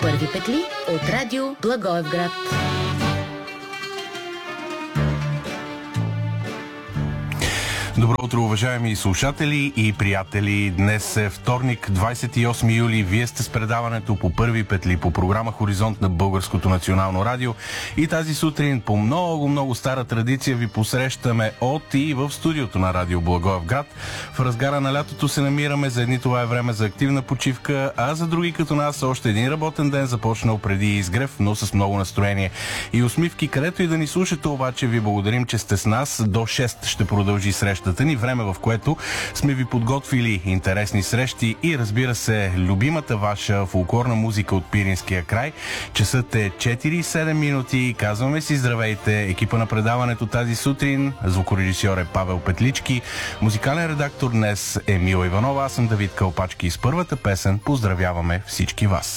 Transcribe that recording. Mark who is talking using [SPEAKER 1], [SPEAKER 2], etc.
[SPEAKER 1] първи петли от радио Благоевград.
[SPEAKER 2] Добро утро, уважаеми слушатели и приятели. Днес е вторник, 28 юли. Вие сте с предаването по първи петли по програма Хоризонт на Българското национално радио. И тази сутрин по много стара традиция ви посрещаме от и в студиото на радио Благоевград. В разгара на лятото се намираме. За едни това е време за активна почивка, а за други като нас още един работен ден започнал преди изгрев, но с много настроение и усмивки. Където и да ни слушате, обаче ви благодарим, че сте с нас. До 6 ще продължи срещата ни, време в което сме ви подготвили интересни срещи и, разбира се, любимата ваша фолклорна музика от Пиринския край. Часът е 4:07 минути. Казваме си здравейте. Екипа на предаването тази сутрин, звукорежисьор е Павел Петлички, музикален редактор днес е Мила Иванова, аз съм Давид Кълпачки и с първата песен поздравяваме всички вас.